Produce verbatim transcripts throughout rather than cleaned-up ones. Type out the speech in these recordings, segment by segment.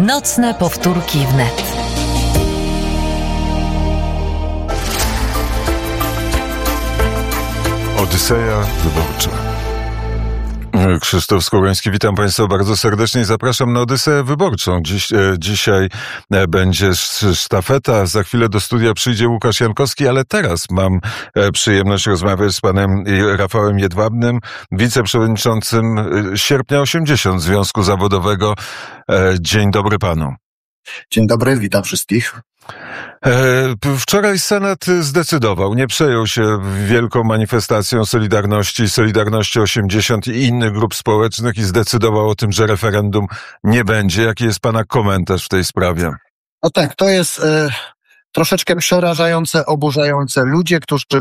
Nocne powtórki wnet. Odyseja wyborcza. Krzysztof Skowroński, witam Państwa bardzo serdecznie i zapraszam na Odyseję wyborczą. Dziś, e, dzisiaj będzie sztafeta, za chwilę do studia przyjdzie Łukasz Jankowski, ale teraz mam e, przyjemność rozmawiać z panem Rafałem Jedwabnym, wiceprzewodniczącym Sierpnia osiemdziesiąt Związku Zawodowego. E, dzień dobry panu. Dzień dobry, witam wszystkich. Wczoraj Senat zdecydował, nie przejął się wielką manifestacją Solidarności, Solidarności osiemdziesiąt i innych grup społecznych i zdecydował o tym, że referendum nie będzie. Jaki jest pana komentarz w tej sprawie? No tak, to jest e, troszeczkę przerażające, oburzające. Ludzie, którzy e,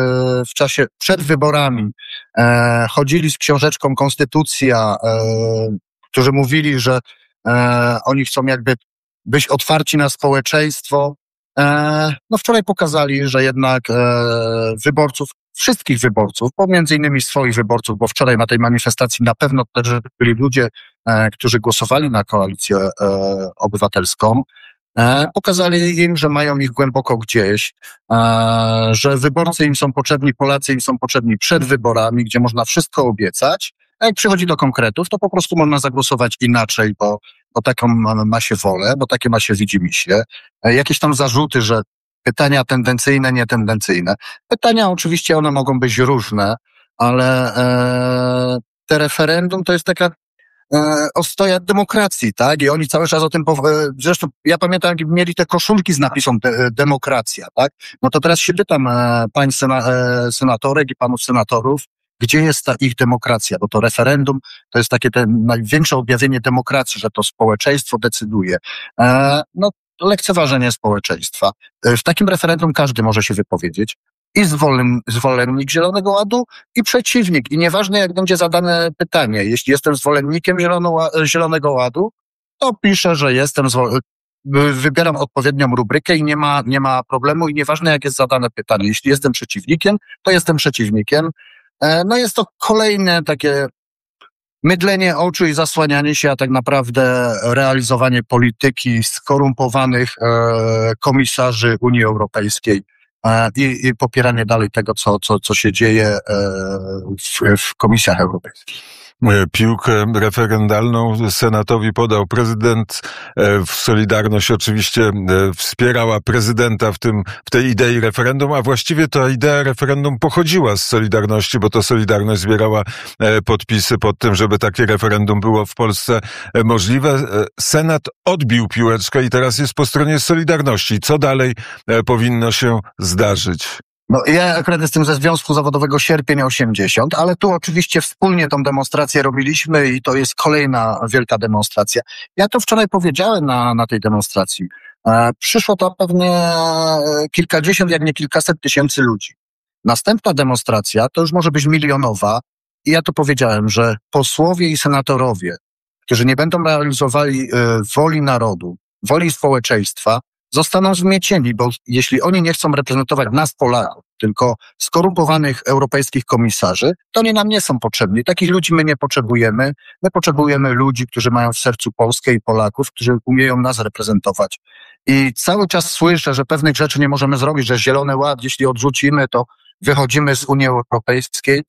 w czasie przed wyborami e, chodzili z książeczką Konstytucja, e, którzy mówili, że e, oni chcą jakby być otwarci na społeczeństwo. E, no wczoraj pokazali, że jednak e, wyborców, wszystkich wyborców, bo między innymi swoich wyborców, bo wczoraj na tej manifestacji na pewno też byli ludzie, e, którzy głosowali na Koalicję e, Obywatelską, e, pokazali im, że mają ich głęboko gdzieś, e, że wyborcy im są potrzebni, Polacy im są potrzebni przed wyborami, gdzie można wszystko obiecać, a jak przychodzi do konkretów, to po prostu można zagłosować inaczej, bo bo taką ma się wolę, bo takie ma się widzimisię. Jakieś tam zarzuty, że pytania tendencyjne, nietendencyjne. Pytania oczywiście one mogą być różne, ale e, te referendum to jest taka e, ostoja demokracji, tak? I oni cały czas o tym, pow- zresztą ja pamiętam, jak mieli te koszulki z napisem de- demokracja, tak? No to teraz się pytam e, pań sena- e, senatorek i panów senatorów, gdzie jest ta ich demokracja? Bo to referendum to jest takie te największe objawienie demokracji, że to społeczeństwo decyduje. E, no, lekceważenie społeczeństwa. E, w takim referendum każdy może się wypowiedzieć. I zwolen, zwolennik Zielonego Ładu, i przeciwnik. I nieważne, jak będzie zadane pytanie. Jeśli jestem zwolennikiem Zielono, Zielonego Ładu, to piszę, że jestem zwolennikiem. Wybieram odpowiednią rubrykę i nie ma, nie ma problemu. I nieważne, jak jest zadane pytanie. Jeśli jestem przeciwnikiem, to jestem przeciwnikiem. No jest to kolejne takie mydlenie oczu i zasłanianie się, a tak naprawdę realizowanie polityki skorumpowanych e, komisarzy Unii Europejskiej e, i, i popieranie dalej tego, co, co, co się dzieje e, w, w komisjach europejskich. Piłkę referendalną Senatowi podał prezydent. Solidarność oczywiście wspierała prezydenta w tym, w tej idei referendum, a właściwie ta idea referendum pochodziła z Solidarności, bo to Solidarność zbierała podpisy pod tym, żeby takie referendum było w Polsce możliwe. Senat odbił piłeczkę i teraz jest po stronie Solidarności. Co dalej powinno się zdarzyć? No ja akurat jestem ze Związku Zawodowego Sierpień osiemdziesiąt, ale tu oczywiście wspólnie tą demonstrację robiliśmy i to jest kolejna wielka demonstracja. Ja to wczoraj powiedziałem na, na tej demonstracji. E, przyszło to pewnie kilkadziesiąt, jak nie kilkaset tysięcy ludzi. Następna demonstracja to już może być milionowa i ja to powiedziałem, że posłowie i senatorowie, którzy nie będą realizowali e, woli narodu, woli społeczeństwa, zostaną zmiecieni, bo jeśli oni nie chcą reprezentować nas, Polaków, tylko skorumpowanych europejskich komisarzy, to oni nam nie są potrzebni. Takich ludzi my nie potrzebujemy. My potrzebujemy ludzi, którzy mają w sercu Polskę i Polaków, którzy umieją nas reprezentować. I cały czas słyszę, że pewnych rzeczy nie możemy zrobić, że Zielony Ład, jeśli odrzucimy, to wychodzimy z Unii Europejskiej.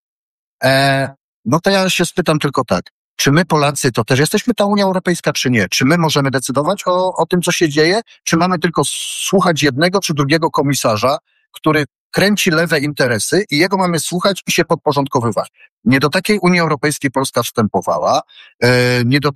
E, no to ja się spytam tylko tak. Czy my Polacy to też jesteśmy ta Unia Europejska, czy nie? Czy my możemy decydować o, o tym, co się dzieje? Czy mamy tylko słuchać jednego czy drugiego komisarza, który kręci lewe interesy i jego mamy słuchać i się podporządkowywać? Nie do takiej Unii Europejskiej Polska wstępowała, nie do